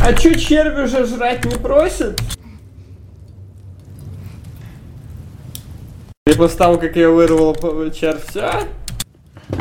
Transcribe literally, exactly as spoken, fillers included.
А чё червь уже жрать не просит? И после того, как я вырвал червь, все?